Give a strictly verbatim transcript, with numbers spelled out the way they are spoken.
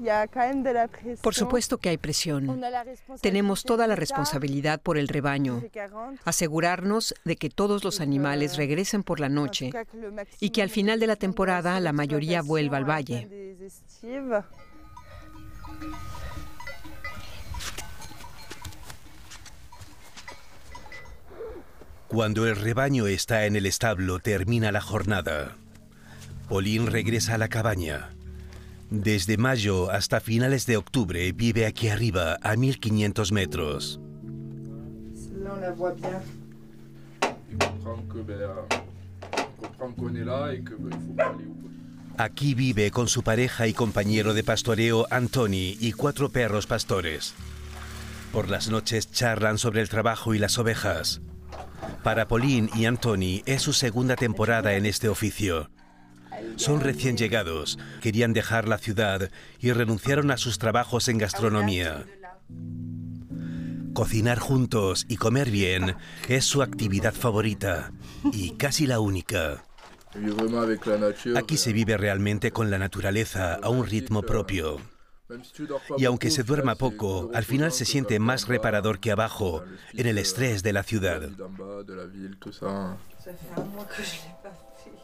Por supuesto que hay presión. Tenemos toda la responsabilidad por el rebaño. Asegurarnos de que todos los animales regresen por la noche y que al final de la temporada la mayoría vuelva al valle. Cuando el rebaño está en el establo, termina la jornada. Pauline regresa a la cabaña. Desde mayo hasta finales de octubre vive aquí arriba, a mil quinientos metros. Aquí vive con su pareja y compañero de pastoreo, Antoni, y cuatro perros pastores. Por las noches charlan sobre el trabajo y las ovejas. Para Pauline y Antoni es su segunda temporada en este oficio. Son recién llegados, querían dejar la ciudad y renunciaron a sus trabajos en gastronomía. Cocinar juntos y comer bien es su actividad favorita y casi la única. Aquí se vive realmente con la naturaleza a un ritmo propio. Y aunque se duerma poco, al final se siente más reparador que abajo, en el estrés de la ciudad.